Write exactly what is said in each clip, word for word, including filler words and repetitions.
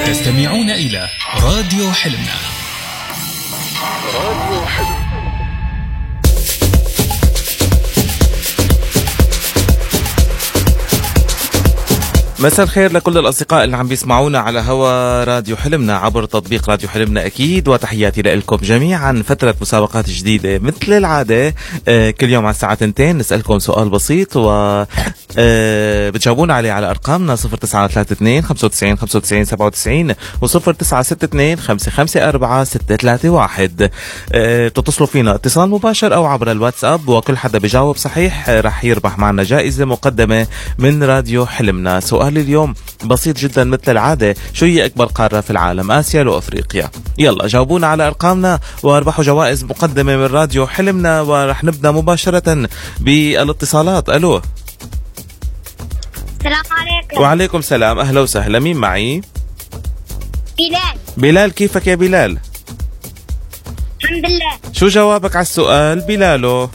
تستمعون إلى راديو حلمنا. راديو حلم. مساء الخير لكل الأصدقاء اللي عم بيسمعونا على هوا راديو حلمنا عبر تطبيق راديو حلمنا أكيد، وتحياتي لكم جميعا. فترة مسابقات جديدة مثل العادة، آه كل يوم على الساعة تنتين نسألكم سؤال بسيط و آه بتجاوبون عليه على أرقامنا صفر تسعة ثلاثة اثنين خمسة وتسعين خمسة وتسعين سبعة وتسعين وصفر تسعة ستة اثنين خمسة خمسة أربعة ستة ثلاثة واحد. آه بتتصلوا فينا اتصال مباشر أو عبر الواتساب، وكل حدا بيجاوب صحيح رح يربح معنا جائزة مقدمة من راديو حلمنا. سؤال اليوم بسيط جدا مثل العادة، شو هي أكبر قارة في العالم؟ آسيا لو أفريقيا؟ يلا جاوبونا على أرقامنا واربحوا جوائز مقدمة من راديو حلمنا. ورح نبدأ مباشرة بالاتصالات. ألو، السلام عليكم. وعليكم السلام، أهلا وسهلا. مين معي؟ بلال. بلال، كيفك يا بلال؟ الحمد لله. شو جوابك على السؤال بلالو؟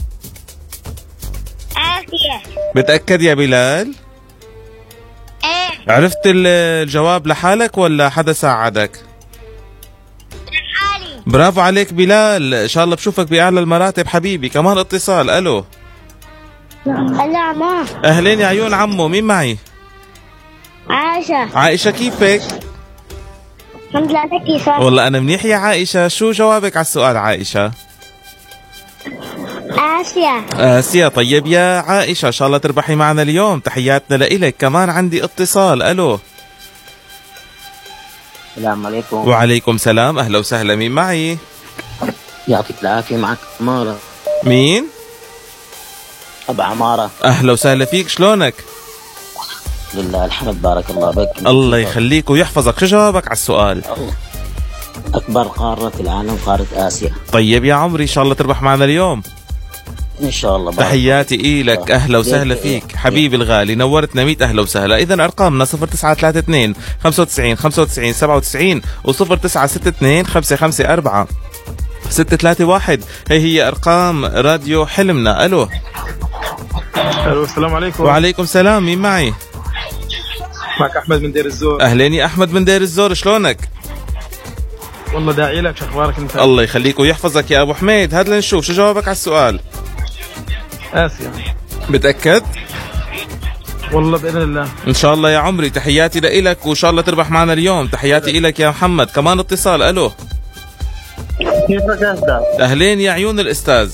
آسيا. متأكد يا بلال؟ ايه. عرفت الجواب لحالك ولا حدا ساعدك؟ لحالي. برافو عليك بلال، ان شاء الله بشوفك بأعلى المراتب حبيبي. كمان اتصال. الو. هلا ما. اهلين يا عيون عمو. مين معي؟ عائشة. عائشة، كيفك؟ الحمد لله. كيفك؟ والله انا منيح يا عائشة. شو جوابك على السؤال عائشة؟ آسيا. آسيا. طيب يا عائشة، ان شاء الله تربحي معنا اليوم. تحياتنا لإلك. كمان عندي اتصال. الو. السلام عليكم. وعليكم السلام، اهلا وسهلا. مين معي؟ يعطيك العافية، معك عمارة. مين؟ أبو عمارة. اهلا وسهلا فيك، شلونك؟ لله الحمد، بارك الله بك. الله يخليك ويحفظك. شو جوابك على السؤال؟ أكبر قارة في العالم قارة آسيا. طيب يا عمري، ان شاء الله تربح معنا اليوم إن شاء الله. تحياتي إلك، أهلا وسهلا فيك حبيبي الغالي، نورتنا. ميت أهلا وسهلا. إذن أرقامنا صفر تسعة ثلاثة اثنين خمسة وتسعين خمسة وتسعين سبعة وتسعين وصفر تسعة ستة اثنين خمسة خمسة أربعة ستة ثلاثة واحد. هي هي أرقام راديو حلمنا. ألو. ألو، السلام عليكم. وعليكم السلام. مين معي؟ معك أحمد من دير الزور. أهلين يا أحمد من دير الزور، شلونك؟ والله داعي لك، شو أخبارك أنت؟ الله يخليك ويحفظك يا أبو حميد. هاد لنشوف شو جوابك على السؤال. آسيا. متأكد؟ والله بإذن الله. إن شاء الله يا عمري. تحياتي لإلك وإن شاء الله تربح معنا اليوم. تحياتي إلك يا محمد. كمان اتصال. ألو. كيفك يا أستاذ؟ أهلين يا عيون الأستاذ.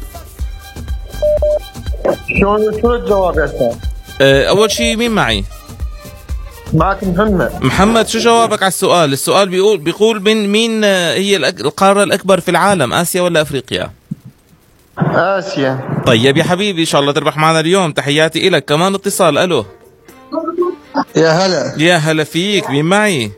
شو شو الجواب يا أستاذ؟ أول شيء مين معي؟ معك محمد. محمد، شو جوابك على السؤال؟ السؤال بيقول بيقول من مين هي القارة الأكبر في العالم، آسيا ولا أفريقيا؟ آسيا. طيب يا حبيبي، إن شاء الله تربح معنا اليوم. تحياتي إلك. كمان اتصال. ألو. يا هلا. يا هلا فيك. مين معي؟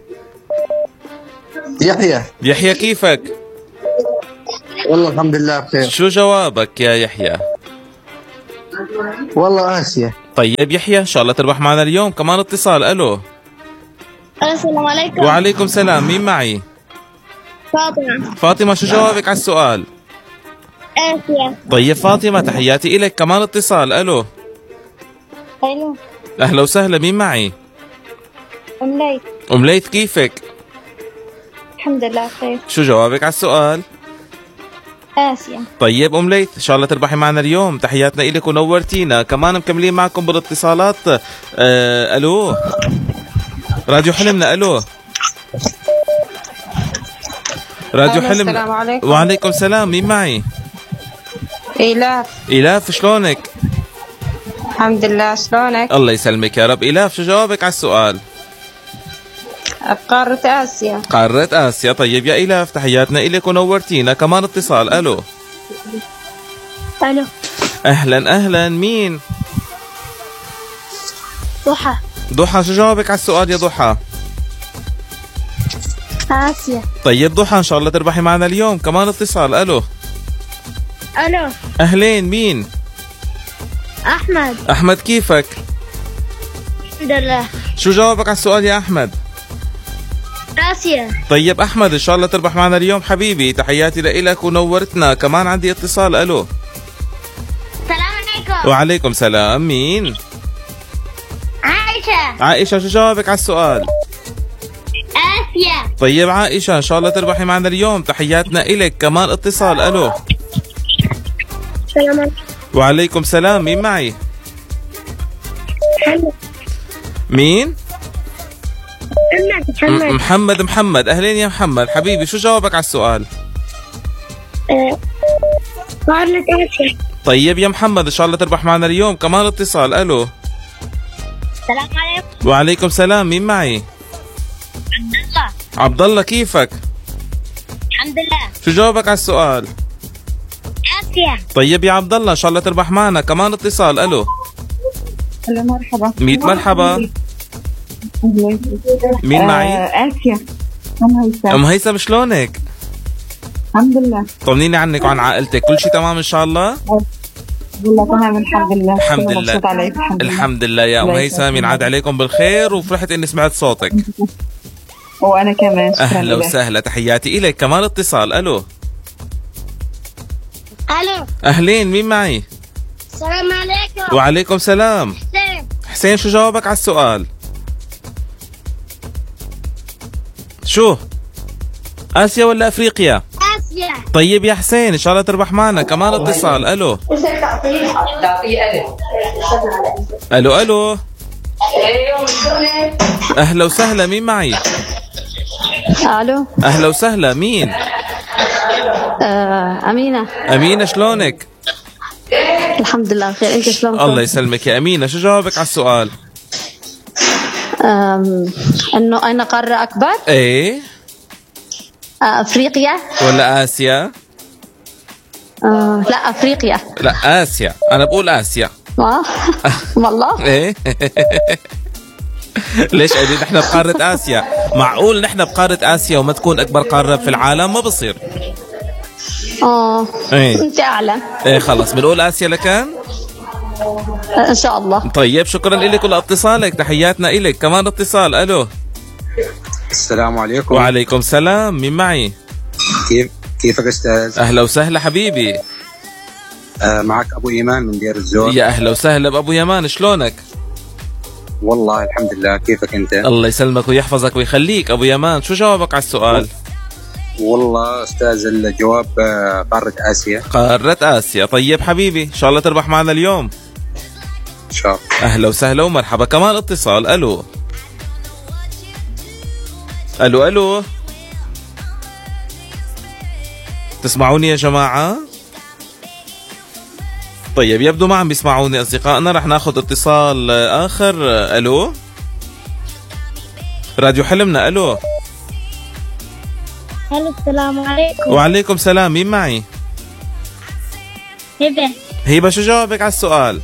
يحيى. يحيى، كيفك؟ والله الحمد لله بخير. شو جوابك يا يحيى؟ والله آسيا. طيب يحيى، إن شاء الله تربح معنا اليوم. كمان اتصال. ألو. السلام عليكم. وعليكم السلام. مين معي؟ فاطمة. فاطمة، شو جوابك على السؤال؟ آسيا. طيب فاطمة، تحياتي إلك. كمان اتصال. ألو. ألو. أهلا وسهلا. مين معي؟ أم ليث. أم ليث، كيفك؟ الحمد لله بخير. شو جوابك على السؤال؟ آسيا. طيب أم ليث، إن شاء الله تربحي معنا اليوم. تحياتنا إلك ونورتينا. كمان مكملين معكم بالاتصالات. آه ألو. راديو حلمنا. ألو. راديو حلمنا. السلام عليكم. وعليكم السلام. مين معي؟ إيلاف. إيلاف، شلونك؟ الحمد لله، شلونك؟ الله يسلمك يا رب. إيلاف، شو جوابك على السؤال؟ قارة آسيا. قارة آسيا. طيب يا إيلاف، تحياتنا إلك ونورتينا. كمان اتصال. ألو. ألو. أهلا أهلا. مين؟ ضحى. ضحى، شو جوابك على السؤال يا ضحى؟ آسيا. طيب ضحى، إن شاء الله تربحي معنا اليوم. كمان اتصال. ألو. ألو. أهلين. مين؟ أحمد. أحمد، كيفك؟ الحمد لله. شو جوابك على السؤال يا أحمد؟ آسيا. طيب أحمد، إن شاء الله تربح معنا اليوم حبيبي. تحياتي لإلك ونورتنا. كمان عندي اتصال. ألو. السلام عليكم. وعليكم سلام. مين؟ عائشة. عائشة، شو جوابك على السؤال؟ آسيا. طيب عائشة إن شاء الله تربحي معنا اليوم، تحياتنا إلك. كمان اتصال. ألو. السلام عليكم. وعليكم سلام. مين معي؟ محمد. مين؟ محمد محمد. م- محمد محمد أهلين يا محمد حبيبي، شو جوابك على السؤال؟ آه، قارة آسيا. طيب يا محمد إن شاء الله تربح معنا اليوم. كمان اتصال. ألو. السلام عليكم. وعليكم سلام. مين معي؟ عبد الله. عبد الله كيفك؟ الحمد لله. شو جوابك على السؤال؟ آسيا. طيب يا عبد الله إن شاء الله تربح معنا. كمان اتصال. ألو. هلا مرحبا. ميت مرحبا. مين معي؟ آسيا. أم هيثم. أم هيثم شلونك؟ الحمد لله. طمنيني عنك وعن عائلتك، كل شيء تمام إن شاء الله؟ والله تمام الحمد لله. الحمد كله لله. مبسوط عليك. الحمد لله. الحمد لله يا أم الله هيثم، يسعدك. ينعاد عليكم بالخير وفرحت إني سمعت صوتك. وأنا كمان شكرا أهلا لك. وسهلا، تحياتي إليك. كمان اتصال. ألو. ألو. أهلين. مين معي؟ السلام عليكم. وعليكم سلام. حسين. حسين شو جوابك على السؤال؟ شو؟ آسيا ولا أفريقيا؟ آسيا. طيب يا حسين إن شاء الله تربح معنا. كمان اتصال. ألو. ألو ألو. أهلا وسهلا. مين معي؟ ألو. أهلا وسهلا. مين؟ آه، أمينة. أمينة شلونك؟ الحمد لله بخير. أنت شلونك؟ الله يسلمك يا أمينة. شو جوابك على السؤال؟ أم، إنه أين قارة أكبر؟ إيه آه، أفريقيا. ولا آسيا؟ آه، لا أفريقيا. لا آسيا، أنا بقول آسيا. آه، والله. إيه ليش قاعدين نحن بقارة آسيا؟ معقول نحن بقارة آسيا وما تكون أكبر قارة في العالم؟ ما بصير. آه، إيه. أنت أعلم. إيه خلص بنقول آسيا لكان؟ آه، إن شاء الله. طيب شكرا لك ولاتصالك، تحياتنا إلك. كمان اتصال. ألو. السلام عليكم. وعليكم سلام. مين معي؟ كيف كيفك استاذ؟ أهلا وسهلا حبيبي. آه معك ابو ايمان من دير الزور. يا أهلا وسهلا بأبو يمان، شلونك؟ والله الحمد لله، كيفك انت؟ الله يسلمك ويحفظك ويخليك أبو يمان. شو جوابك على السؤال؟ والله استاذ الجواب آه قارة اسيا. قارة آسيا. طيب حبيبي إن شاء الله تربح معنا اليوم. ان شاء الله. أهلا وسهلا ومرحبا. كمان اتصال. ألو. ألو ألو. تسمعوني يا جماعة؟ طيب يبدو ما عم بيسمعوني أصدقائنا، رح ناخد اتصال آخر. ألو. راديو حلمنا. ألو. هلا السلام عليكم. وعليكم سلام. مين معي؟ هبة. هبة شو جوابك على السؤال؟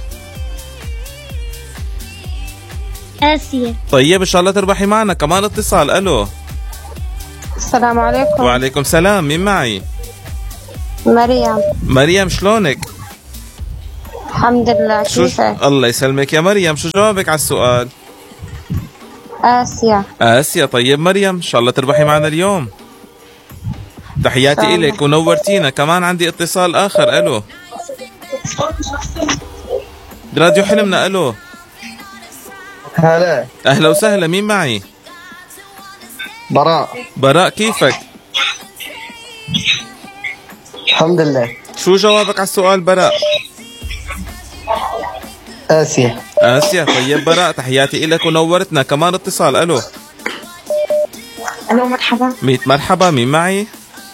آسيا. طيب إن شاء الله تربحي معنا. كمان اتصال. ألو. السلام عليكم. وعليكم سلام. مين معي؟ مريم. مريم شلونك؟ الحمد لله. شو كيفك؟ الله يسلمك يا مريم. شو جوابك على السؤال؟ آسيا. آسيا. طيب مريم إن شاء الله تربحي معنا اليوم. تحياتي شاء إلك ونورتينا. كمان عندي اتصال آخر. ألو. راديو حلمنا. ألو. هلا. أهلا وسهلا. مين معي؟ براء. براء كيفك؟ الحمد لله. شو جوابك على السؤال براء؟ آسيا. آسيا. طيب براء تحياتي إلك ونورتنا. كمان اتصال. ألو. ألو مرحبا. ميت مرحبا. مين معي؟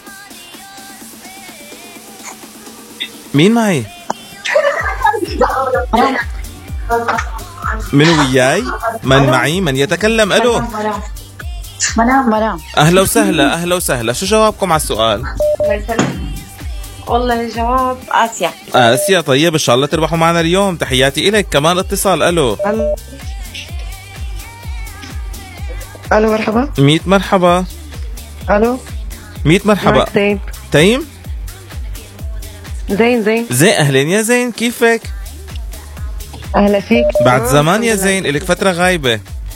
مين معي؟ من وياي؟ من معي؟ من يتكلم؟ ألو. منام منام. أهلا وسهلا. أهلا وسهلا. شو جوابكم على السؤال؟ والله الجواب آسيا. آسيا. طيب إن شاء الله تربحوا معنا اليوم. تحياتي إلك. كمان اتصال. ألو. الو مرحبا. ميت مرحبا. الو ميت مرحبا. معك زين. تيم. زين زين زين. أهلين يا زين كيفك؟ اهلا فيك. بعد زمان يا زين، إلك فترة غايبة.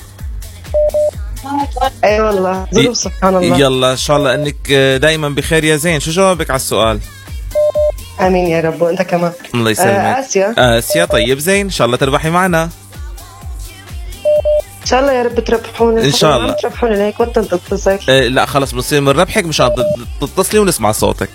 اي والله ظروف سبحان الله. يلا إن شاء الله إنك دايما بخير يا زين. شو جوابك على السؤال؟ امين يا رب وانت كمان. الله يسلمك. آه آسيا. آسيا. طيب زين إن شاء الله تربحي معنا. ان شاء الله يا رب تربحوني. إن شاء الله. ما تربحوني هيك بطل تتصل. إيه لا خلص بصير من ربحك مشان تتصلي ونسمع صوتك.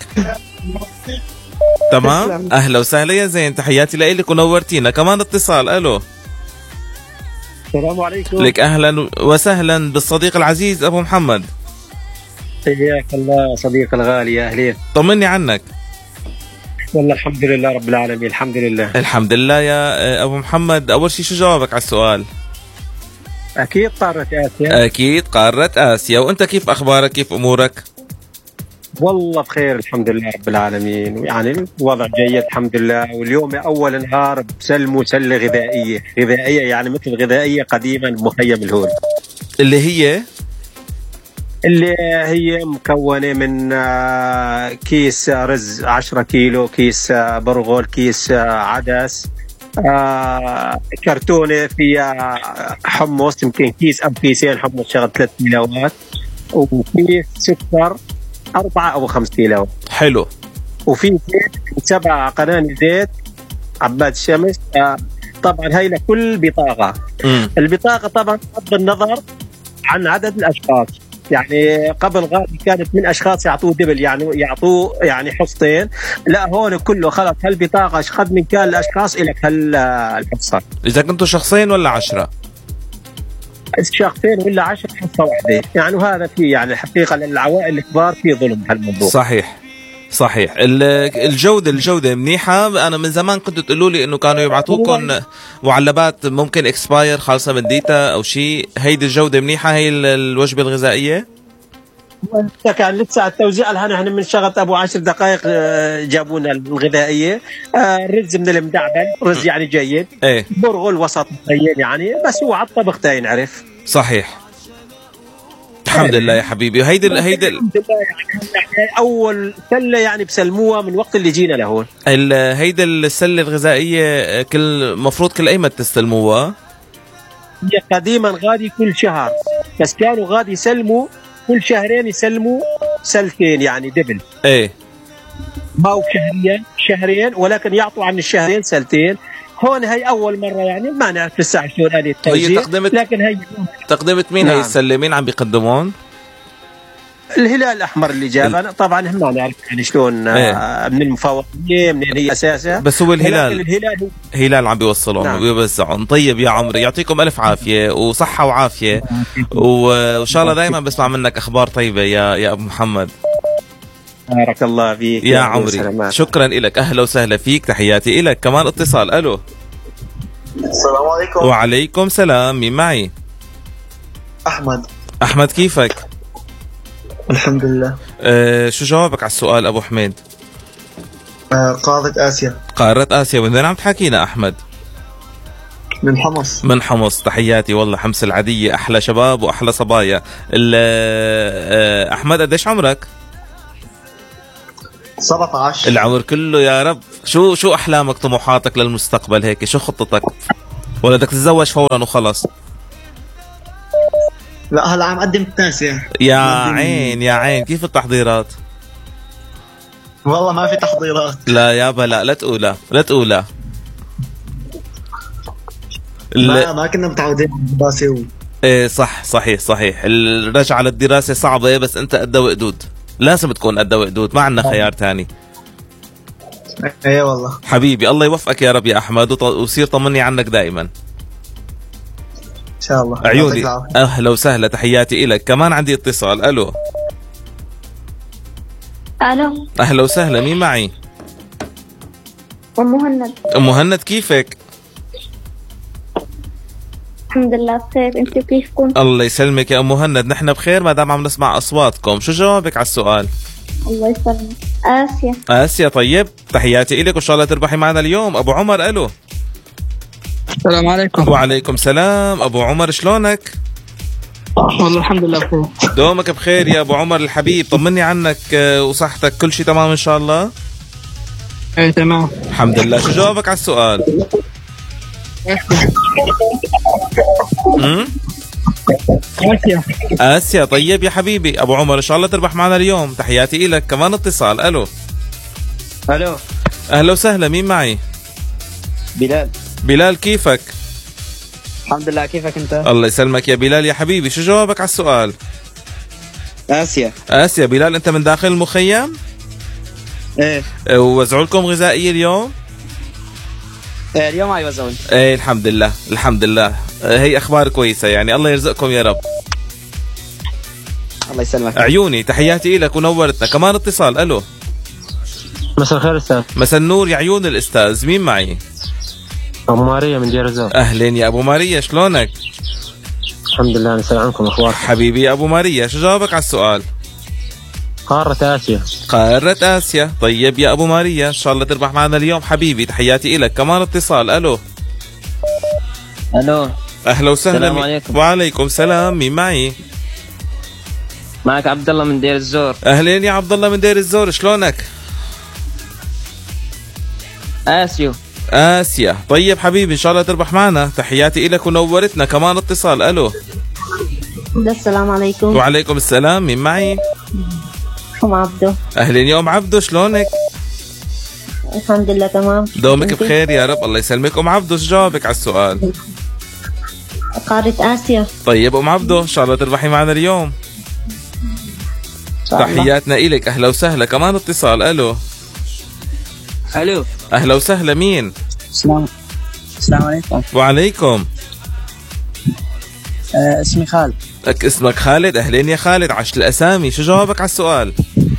تمام. تسلم. اهلا وسهلا يا زين، تحياتي لك ونورتينا. كمان اتصال. الو. السلام عليكم. لك اهلا وسهلا بالصديق العزيز ابو محمد. حياك الله صديق الغالي، يا اهلين. طمني عنك. والله الحمد لله رب العالمين، الحمد لله. الحمد لله يا ابو محمد. اول شيء شو جوابك على السؤال؟ اكيد قارة اسيا. اكيد قارة اسيا. وانت كيف اخبارك؟ كيف امورك؟ والله بخير الحمد لله رب العالمين، ويعني الوضع جيد الحمد لله. واليوم اول نهار بسلموا سله غذائيه غذائيه يعني مثل غذائيه قديما مخيم الهول، اللي هي اللي هي مكونه من كيس رز عشرة كيلو، كيس برغل، كيس عدس، كرتونه فيها حمص، يمكن كيس او كيسين حمص شغل ثلاث كيلوات، وكيس سكر أربعة أو خمس كيلو. حلو. وفي زيت سبع قناني زيت عباد الشمس. آه طبعا هاي لكل بطاقة. م. البطاقة طبعا بغض النظر عن عدد الأشخاص، يعني قبل غادي كانت من أشخاص يعطوه دبل، يعني يعطوه يعني حصتين، لا هون كله خلص هالبطاقة قد من كان الأشخاص إلك هالحصة. إذا كنتوا شخصين ولا عشرة؟ شخصين ولا عشر حصة واحدة يعني، وهذا في يعني الحقيقة للعوائل الكبار في ظلم هالموضوع. صحيح صحيح. الجودة الجودة منيحة. أنا من زمان كنت تقولوا لي إنه كانوا يبعثوكم معلبات ممكن إكسباير خالصة من ديتا أو شيء. هيدي الجودة منيحة، هي الوجبة الغذائية. كان لسه التوزيع لها نحن من شغلة أبو عشر دقائق جابونا الغذائية. الرز من المدعبل، رز يعني جيد. ايه. برغل وسط مخيل يعني، بس هو على الطبختين عرف. صحيح. الحمد لله يا حبيبي. هيدي هيدي الحمد لله يعني أول سلة يعني بسلموها من وقت اللي جينا لهون. هيدي السلة الغذائية كل مفروض كل أيمت تستلموها. هي قديما غادي كل شهر، بس كانوا غادي يسلموا كل شهرين، يسلموا سلتين يعني دبل. ايه. ما هو شهرين شهرين، ولكن يعطوا عن الشهرين سلتين. هون هي اول مره يعني ما نعرف لسه شلون هذه التوزيع. هي تقدمت لكن هي تقدمت مين؟ نعم. هي السله مين عم بيقدمون؟ الهلال الاحمر اللي جابها. ال... طبعا ما نعرف يعني شلون. ايه. آه من المفوضيه منين هي اساسا، بس هو الهلال الهلال هو هلال عم بيوصلهم. نعم. وبيوزعون. طيب يا عمري يعطيكم الف عافيه وصحه وعافيه، وان شاء الله دائما بسمع منك اخبار طيبه يا يا ابو محمد. بارك الله فيك يا عمري. شكرا لك. اهلا وسهلا فيك، تحياتي لك. كمان اتصال. الو. السلام عليكم. وعليكم سلام. مين معي؟ أحمد. احمد كيفك؟ الحمد لله. أه شو جوابك على السؤال ابو حميد؟ آه قارة آسيا. قارة آسيا. وين عم تحكينا أحمد؟ من حمص. من حمص. تحياتي والله. حمص العادية أحلى شباب وأحلى صبايا. أحمد قديش عمرك؟ سبعة عشر. العمر كله يا رب. شو شو أحلامك طموحاتك للمستقبل هيك؟ شو خطتك؟ ولا بدك تتزوج فورا وخلص؟ لا هلا عم قدم التاسع. يا عين يا عين. كيف التحضيرات؟ والله ما في تحضيرات. لا يابا لا لا تقولها لا تقولها. ما, ما كنا متعودين على الدراسة و... ايه صح صحيح صحيح. الرجعة للدراسة صعبة، بس انت قد وقدود. لازم تكون قد وقدود، ما عندنا خيار تاني. ايه والله حبيبي. الله يوفقك يا رب يا احمد، وصير طمني عنك دائما ان شاء الله. عيوني. اهلا وسهلا، تحياتي لك. كمان عندي اتصال. الو. الو. اهلا وسهلا. مين معي؟ ام مهند. ام مهند كيفك؟ الحمد لله بخير، انت كيفكم؟ الله يسلمك يا ام مهند. نحن بخير ما دام عم نسمع اصواتكم. شو جوابك على السؤال؟ الله يسلمك. آسيا. آسيا. طيب تحياتي لك وإن شاء الله تربحي معنا اليوم. أبو عمر. ألو. السلام عليكم. وعليكم سلام. أبو عمر شلونك؟ والله الحمد لله بخير. دومك بخير يا أبو عمر الحبيب. طمني عنك وصحتك، كل شيء تمام إن شاء الله؟ ايه تمام الحمد لله. شو جوابك على السؤال؟ امم آسيا. آسيا. طيب يا حبيبي أبو عمر إن شاء الله تربح معنا اليوم، تحياتي لك. كمان اتصال. ألو. ألو. أهلا وسهلا. مين معي؟ بلال. بلال كيفك؟ الحمد لله، كيفك انت؟ الله يسلمك يا بلال يا حبيبي. شو جوابك على السؤال؟ آسيا. آسيا. بلال أنت من داخل المخيم؟ ايه. ووزعوا لكم غذائية اليوم؟ ايه اليوم هاي وزعون. ايه الحمد لله الحمد لله. هي أخبار كويسة يعني، الله يرزقكم يا رب. الله يسلمك. عيوني تحياتي لك ونورتنا. كمان اتصال. ألو. مساء الخير أستاذ. مساء النور يا عيون الأستاذ. مين معي؟ أبو ماريا من دير الزور. أهلين يا أبو ماريا، شلونك؟ الحمد لله. نسأل عنكم أخبار حبيبي يا أبو ماريا. شو جوابك على السؤال؟ قارة آسيا. قارة آسيا. طيب يا أبو ماريا إن شاء الله تربح معنا اليوم حبيبي، تحياتي لك. كمان اتصال. ألو. ألو. أهلا وسهلا. السلام عليكم. وعليكم السلام. مين معي؟ معك عبد الله من دير الزور. أهلين يا عبد الله من دير الزور، شلونك؟ آسيو. آسيا. طيب حبيبي إن شاء الله تربح معنا، تحياتي لك ونورتنا. كمان اتصال. ألو. السلام عليكم. وعليكم السلام. مين معي؟ أم عبدو. أهلين يا أم عبدو، شلونك؟ الحمد لله تمام. دومك بخير يا رب، الله يسلمك. أم عبدو شو جوابك على السؤال؟ قارة آسيا. طيب أم عبدو إن شاء الله تربحي معنا اليوم، تحياتنا إلك. أهلا وسهلا. كمان اتصال. ألو. ألو. أهلا وسهلا. مين؟ السلام السلام عليكم. وعليكم. آه اسمي خالد. لك اسمك خالد. أهلين يا خالد. عشت الأسامي. شو جوابك على السؤال؟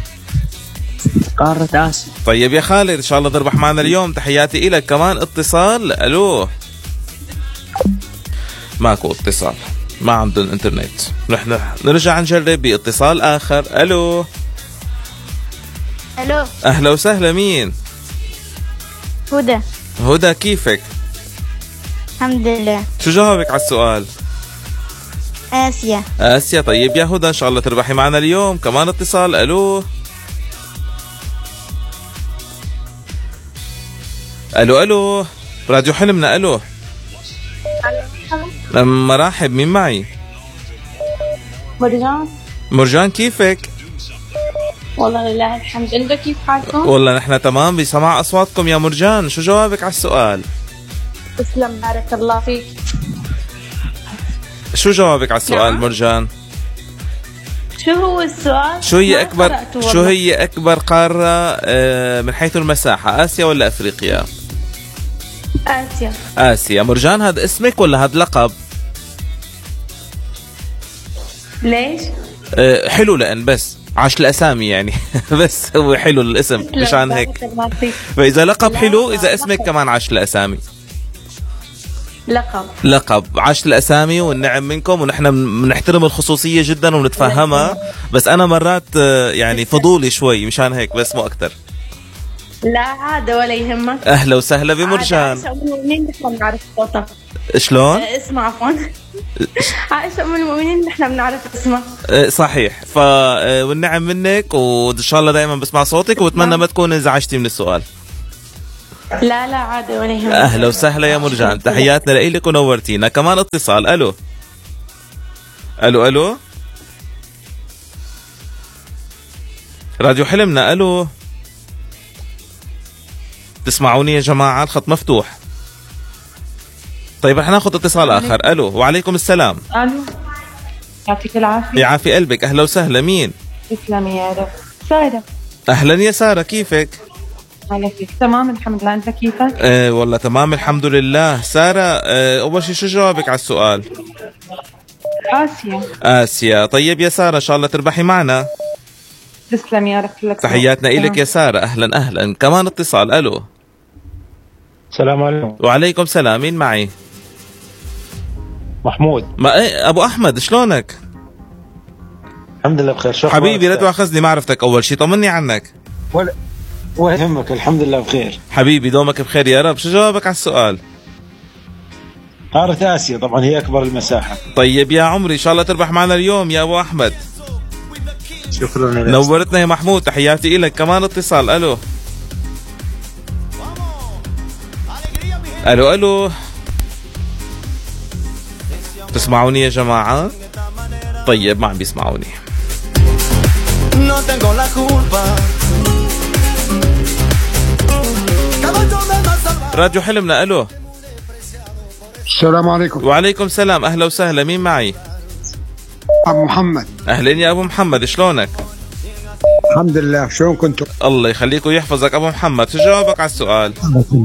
قارة آسيا. طيب يا خالد إن شاء الله تربح معنا اليوم، تحياتي إلك. كمان اتصال. ألو. ماكو اتصال، ما عندهم انترنت. نحن نرجع نجرب باتصال آخر. ألو. ألو. أهلا وسهلا. مين؟ هدى. هدى، كيفك؟ الحمد لله. شو جوابك على السؤال؟ آسيا. آسيا. طيب يا هدى إن شاء الله تربحي معنا اليوم. كمان اتصال. ألو. ألو ألو. راديو حلمنا. ألو. مرحب. مين معي؟ مرجان. مرجان، كيفك؟ والله لله الحمد. انتو كيف حالكم؟ والله نحن تمام بسماع أصواتكم يا مرجان. شو جوابك على السؤال؟ تسلم، بارك الله فيك. شو جوابك على السؤال نعم. مرجان؟ شو هو السؤال؟ شو هي أكبر شو هي أكبر قارة من حيث المساحة، آسيا ولا أفريقيا؟ آسيا. آسيا. مرجان، هذا اسمك ولا هذا لقب؟ ليش؟ أه حلو، لأن بس عاش الأسامي يعني بس هو حلو الاسم مشان هيك. فإذا لقب حلو، إذا اسمك كمان عاش الأسامي. لقب. لقب عاش الأسامي، والنعم منكم، ونحن بنحترم الخصوصية جدا ونتفهمها، بس أنا مرات يعني فضولي شوي مشان هيك بس، مو أكتر. لا عادة ولا يهمك. أهلا وسهلا بمرجان. عائشة أم المؤمنين نحن بنعرف صوتها. شلون؟ اسمع عفوا. عائشة أم المؤمنين نحن بنعرف اسمها. صحيح. ف والنعم منك، وإن شاء الله دائما بسمع صوتك، وأتمنى ما تكون انزعجتي من السؤال. لا لا عادة ولا يهمك. أهلا وسهلا يا مرجان، تحياتنا لإلك ونورتينا. كمان اتصال. ألو ألو ألو. راديو حلمنا. ألو، تسمعوني يا جماعة؟ الخط مفتوح. طيب رح ناخذ اتصال آخر. ألو. وعليكم السلام. ألو، يعطيك العافية. يعافي قلبك. أهلا وسهلا. مين؟ تسلمي يا رب. سارة. أهلا يا سارة، كيفك؟ على كيف؟ تمام الحمد لله. أنت كيفك؟ أه والله تمام الحمد لله. سارة، أه أول شيء شو جوابك على السؤال؟ آسيا. آسيا. طيب يا سارة إن شاء الله تربحي معنا. تسلم يا رب. لك تحياتنا إلك يا سارة. أهلا أهلا. كمان اتصال. ألو. السلام عليكم. وعليكم السلام. مين معي؟ محمود. ما إيه أبو أحمد، شلونك؟ الحمد لله بخير. شو حبيبي لا تؤاخذني ما عرفتك أول شيء، طمني عنك. ولا ولا يهمك، الحمد لله بخير. حبيبي دومك بخير يا رب. شو جوابك على السؤال؟ قارة آسيا طبعا هي أكبر المساحة. طيب يا عمري إن شاء الله تربح معنا اليوم يا أبو أحمد. شكرا لك. نورتنا يا محمود، تحياتي إلك. كمان اتصال. ألو ألو ألو. تسمعوني يا جماعة؟ طيب ما عم بيسمعوني. راديو حلمنا. ألو السلام عليكم. وعليكم السلام، أهلا وسهلا، مين معي؟ أبو محمد. أهلين يا أبو محمد، شلونك؟ الحمد لله، شلون كنتم؟ الله يخليك ويحفظك أبو محمد. شو جوابك على السؤال؟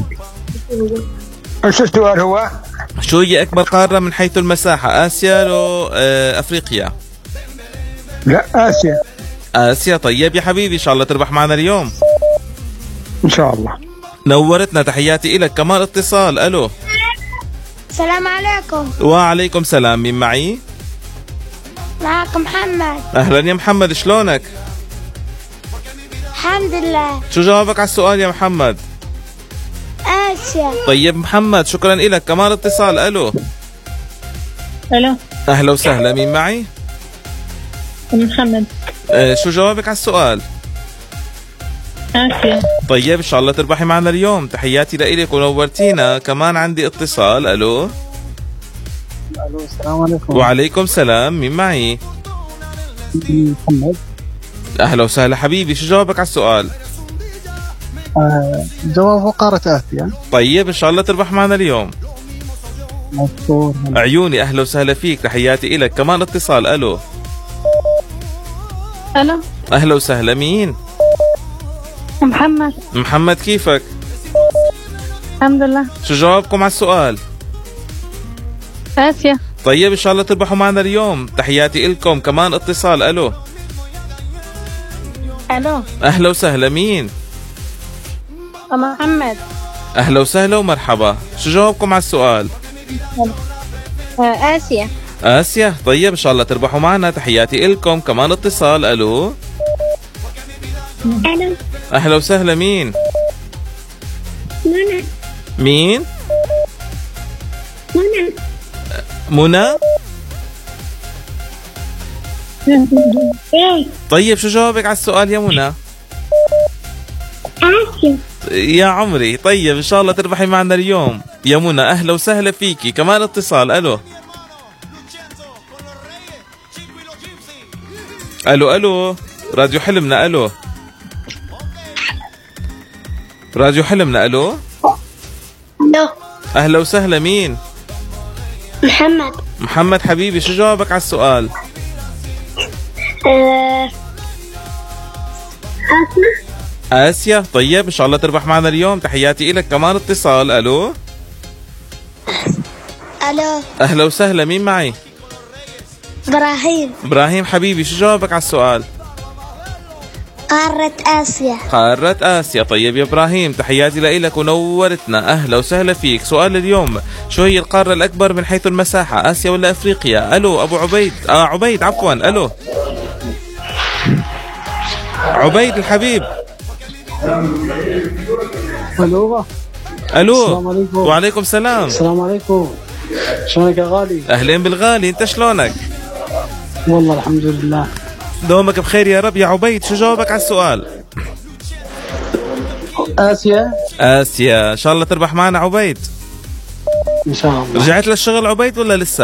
ايش السؤال هو؟ شو هي أكبر قارة من حيث المساحة، آسيا لو أفريقيا؟ لا آسيا. آسيا. طيب يا حبيبي، إن شاء الله تربح معنا اليوم إن شاء الله. نورتنا، تحياتي إلك. كمان اتصال. ألو. السلام عليكم. وعليكم سلام، مين معي؟ معكم محمد. أهلا يا محمد، شلونك؟ الحمد لله. شو جوابك على السؤال يا محمد؟ آسيا. طيب محمد، شكرا إلك. كمان اتصال. ألو. الو. أهلا وسهلا، مين معي؟ محمد. آه شو جوابك على السؤال؟ آسيا. طيب إن شاء الله تربحي معنا اليوم، تحياتي لإلك ونورتينا. كمان عندي اتصال. ألو. الو السلام عليكم. وعليكم السلام، مين معي؟ محمد. أهلا وسهلا حبيبي، شو جوابك على السؤال؟ آه جوابه قارة آسيا. طيب إن شاء الله تربح معنا اليوم. مشكور. عيوني، أهلا وسهلا فيك، تحياتي إلك. كمان اتصال. ألو. الو. أهلا وسهلا، مين؟ محمد. محمد، كيفك؟ الحمد لله. شو جوابكم على السؤال؟ آسيا. طيب إن شاء الله تربحوا معنا اليوم، تحياتي إلكم. كمان اتصال. ألو. الو. أهلا وسهلا، مين؟ محمد. أهلا وسهلا ومرحبا، شو جوابكم على السؤال؟ آسيا. آسيا. طيب إن شاء الله تربحوا معنا، تحياتي إلكم. كمان اتصال. ألو. ألو. أهلا وسهلا، مين؟ منى. مين؟ منى. منى؟ إيه. طيب شو جوابك على السؤال يا منى؟ آسيا. يا عمري. طيب إن شاء الله تربحي معنا اليوم يا منى، أهلا وسهلا فيكي. كمان اتصال. ألو. ألو ألو راديو حلمنا. ألو راديو حلمنا. ألو. ألو. أهلا وسهلا، مين؟ محمد. محمد حبيبي، شو جوابك على السؤال؟ آه. آسيا. آسيا. طيب إن شاء الله تربح معنا اليوم، تحياتي إلك. كمان اتصال. ألو. ألو. أهلا وسهلا، مين معي؟ إبراهيم. إبراهيم حبيبي، شو جوابك على السؤال؟ قارة آسيا. قارة آسيا. طيب يا إبراهيم، تحياتي لإلك ونورتنا، أهلا وسهلا فيك. سؤال اليوم، شو هي القارة الأكبر من حيث المساحة، آسيا ولا أفريقيا؟ ألو أبو عبيد. آه عبيد عفوا. ألو عبيد الحبيب. الو. ألو. السلام عليكم. وعليكم السلام. السلام عليكم، شلونك يا غالي؟ أهلين بالغالي، أنت شلونك؟ والله الحمد لله. دومك بخير يا رب. يا عبيد، شو جوابك على السؤال؟ آسيا. آسيا. إن شاء الله تربح معنا عبيد. إن شاء الله. رجعت للشغل عبيد ولا لسه؟